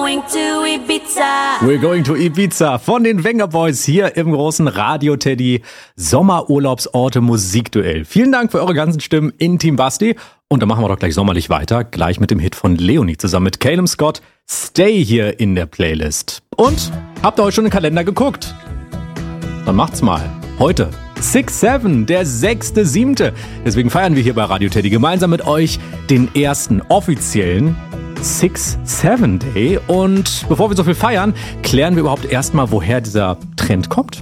going to Ibiza. We're going to Ibiza von den Wenger Boys hier im großen Radio Teddy Sommerurlaubsorte Musikduell. Vielen Dank für eure ganzen Stimmen in Team Basti. Und dann machen wir doch gleich sommerlich weiter, gleich mit dem Hit von Leonie zusammen mit Calum Scott. Stay hier in der Playlist. Und habt ihr heute schon den Kalender geguckt? Dann macht's mal. Heute 6-7, der 6.7. Deswegen feiern wir hier bei Radio Teddy gemeinsam mit euch den ersten offiziellen 6-7 Day. Und bevor wir so viel feiern, klären wir überhaupt erstmal, woher dieser Trend kommt.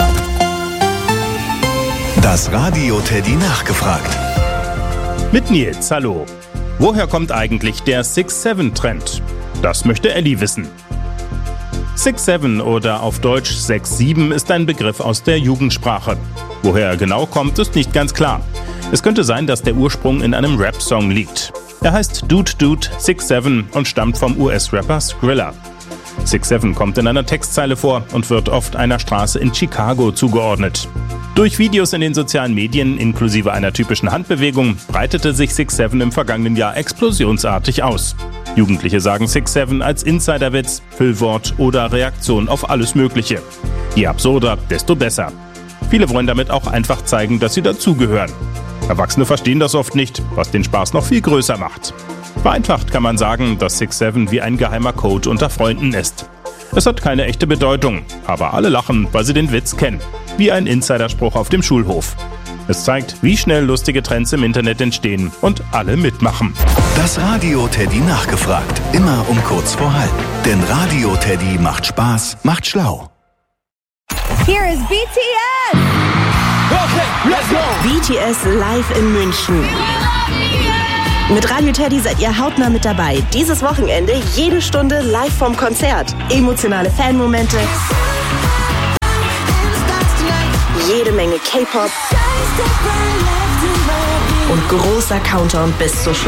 Das Radio Teddy nachgefragt. Mit Nils, hallo. Woher kommt eigentlich der 6-7-Trend? Das möchte Elli wissen. 6-7 oder auf Deutsch 6-7 ist ein Begriff aus der Jugendsprache. Woher er genau kommt, ist nicht ganz klar. Es könnte sein, dass der Ursprung in einem Rap-Song liegt. Er heißt Dude Dude 6-7 und stammt vom US-Rapper Skrilla. 6-7 kommt in einer Textzeile vor und wird oft einer Straße in Chicago zugeordnet. Durch Videos in den sozialen Medien inklusive einer typischen Handbewegung breitete sich 6-7 im vergangenen Jahr explosionsartig aus. Jugendliche sagen 6-7 als Insiderwitz, Füllwort oder Reaktion auf alles Mögliche. Je absurder, desto besser. Viele wollen damit auch einfach zeigen, dass sie dazugehören. Erwachsene verstehen das oft nicht, was den Spaß noch viel größer macht. Vereinfacht kann man sagen, dass 6-7 wie ein geheimer Code unter Freunden ist. Es hat keine echte Bedeutung, aber alle lachen, weil sie den Witz kennen. Wie ein Insiderspruch auf dem Schulhof. Es zeigt, wie schnell lustige Trends im Internet entstehen und alle mitmachen. Das Radio Teddy nachgefragt. Immer um kurz vor halb. Denn Radio Teddy macht Spaß, macht schlau. Here is BTS! Okay, let's go! BTS live in München. Mit Radio Teddy seid ihr hautnah mit dabei. Dieses Wochenende jede Stunde live vom Konzert. Emotionale Fanmomente. Jede Menge K-Pop. Und großer Countdown bis zur Show.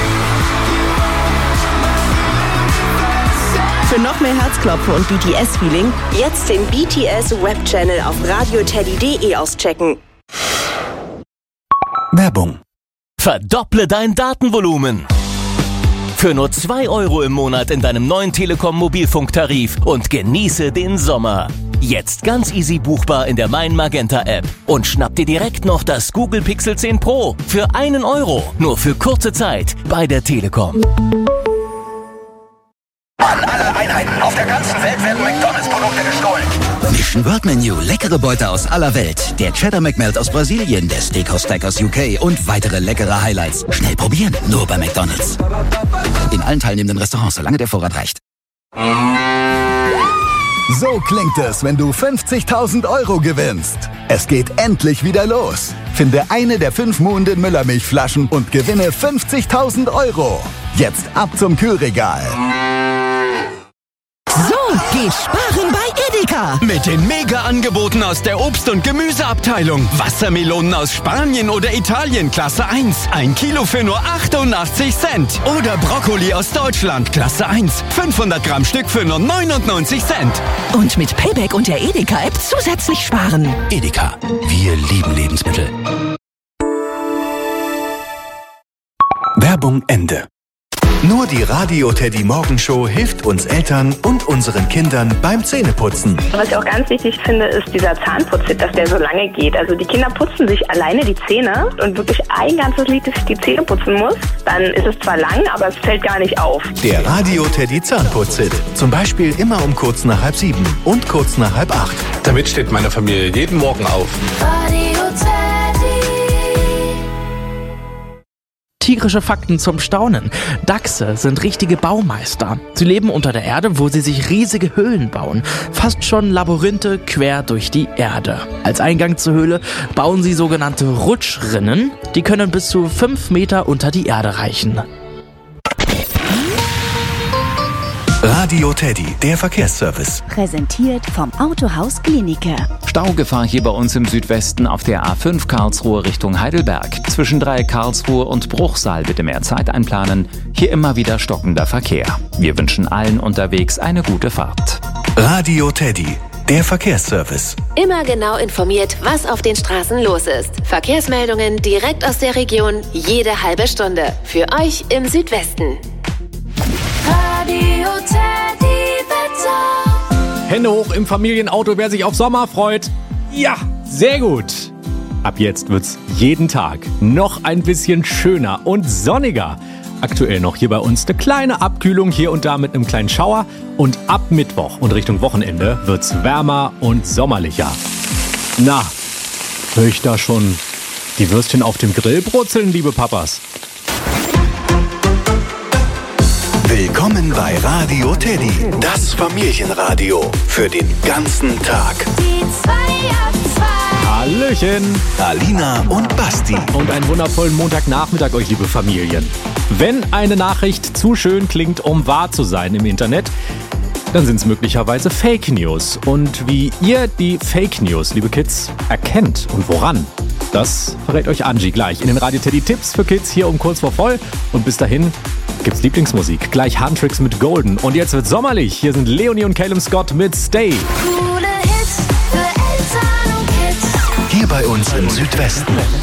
Für noch mehr Herzklopfen und BTS-Feeling jetzt den BTS-Web-Channel auf radioteddy.de auschecken. Werbung. Verdopple dein Datenvolumen. Für nur 2 € im Monat in deinem neuen Telekom-Mobilfunktarif und genieße den Sommer. Jetzt ganz easy buchbar in der Mein Magenta App. Und schnapp dir direkt noch das Google Pixel 10 Pro für 1 €. Nur für kurze Zeit bei der Telekom. An alle Einheiten auf der ganzen Welt werden McDonalds-Produkte gestohlen. Mission World Menu, leckere Beute aus aller Welt. Der Cheddar McMelt aus Brasilien, der Steakhouse Stack aus UK und weitere leckere Highlights. Schnell probieren, nur bei McDonalds. In allen teilnehmenden Restaurants, solange der Vorrat reicht. So klingt es, wenn du 50.000 € gewinnst. Es geht endlich wieder los. Finde eine der 5 Muhnden Müllermilchflaschen und gewinne 50.000 €. Jetzt ab zum Kühlregal. So geht Sparen bei Edeka. Mit den Mega-Angeboten aus der Obst- und Gemüseabteilung. Wassermelonen aus Spanien oder Italien, Klasse 1. 1 Kilo für nur 88 Cent. Oder Brokkoli aus Deutschland, Klasse 1. 500 Gramm Stück für nur 99 Cent. Und mit Payback und der Edeka-App zusätzlich sparen. Edeka, wir lieben Lebensmittel. Werbung Ende. Nur die Radio Teddy Morgenshow hilft uns Eltern und unseren Kindern beim Zähneputzen. Was ich auch ganz wichtig finde, ist dieser Zahnputzhit, dass der so lange geht. Also die Kinder putzen sich alleine die Zähne und wirklich ein ganzes Lied die Zähne putzen muss. Dann ist es zwar lang, aber es fällt gar nicht auf. Der Radio Teddy Zahnputzhit. Zum Beispiel immer um kurz nach 6:30 und kurz nach 7:30. Damit steht meine Familie jeden Morgen auf. Radio Teddy. Tierische Fakten zum Staunen. Dachse sind richtige Baumeister. Sie leben unter der Erde, wo sie sich riesige Höhlen bauen. Fast schon Labyrinthe quer durch die Erde. Als Eingang zur Höhle bauen sie sogenannte Rutschrinnen. Die können bis zu 5 Meter unter die Erde reichen. Radio Teddy, der Verkehrsservice. Präsentiert vom Autohaus Klinike. Staugefahr hier bei uns im Südwesten auf der A5 Karlsruhe Richtung Heidelberg. Zwischen 3 Karlsruhe und Bruchsal bitte mehr Zeit einplanen. Hier immer wieder stockender Verkehr. Wir wünschen allen unterwegs eine gute Fahrt. Radio Teddy, der Verkehrsservice. Immer genau informiert, was auf den Straßen los ist. Verkehrsmeldungen direkt aus der Region, jede halbe Stunde. Für euch im Südwesten. Radio Teddy. Hände hoch im Familienauto, wer sich auf Sommer freut. Ja, sehr gut. Ab jetzt wird's jeden Tag noch ein bisschen schöner und sonniger. Aktuell noch hier bei uns eine kleine Abkühlung hier und da mit einem kleinen Schauer. Und ab Mittwoch und Richtung Wochenende wird's wärmer und sommerlicher. Na, höre ich da schon die Würstchen auf dem Grill brutzeln, liebe Papas? Willkommen bei Radio Teddy, das Familienradio für den ganzen Tag. Die 2 ab 2. Hallöchen. Alina und Basti. Und einen wundervollen Montagnachmittag euch, liebe Familien. Wenn eine Nachricht zu schön klingt, um wahr zu sein im Internet, dann sind es möglicherweise Fake News. Und wie ihr die Fake News, liebe Kids, erkennt und woran, das verrät euch Angie gleich in den Radio Teddy Tipps für Kids hier um kurz vor voll. Und bis dahin gibt's Lieblingsmusik. Gleich Handtricks mit Golden. Und jetzt wird sommerlich. Hier sind Leonie und Calum Scott mit Stay. Coole Hits für Eltern und Kids. Hier bei uns im Südwesten.